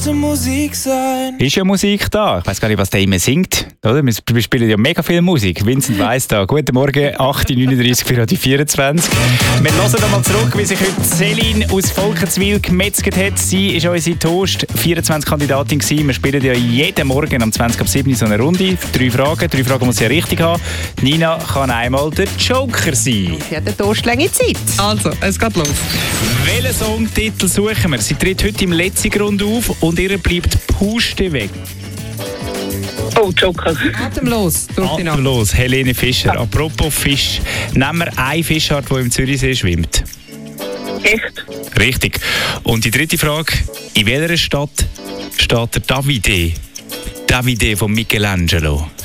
Musik sein. Ist ja Musik da. Ich weiss gar nicht, was der immer singt. Oder? Wir spielen ja mega viel Musik. Vincent weiss da. Guten Morgen, 8.39 für Radio 24. Wir hören nochmal zurück, wie sich heute Céline aus Volkenswil gemetzelt hat. Sie war unsere Toast 24-Kandidatin gewesen. Wir spielen ja jeden Morgen um 20 ab 7 so eine Runde. 3 Fragen muss sie ja richtig haben. Nina kann einmal der Joker sein. Ja, der Toast lange Zeit. Also, es geht los. Welchen Songtitel suchen wir? Sie tritt heute im letzten Grund auf und ihr bleibt Puste weg. Oh, Joker. Atemlos, durch die Nacht. Atemlos, Helene Fischer. Apropos Fisch, nehmen wir eine Fischart, die im Zürichsee schwimmt. Echt? Richtig. Und die dritte Frage, in welcher Stadt steht der Davide? Davide von Michelangelo.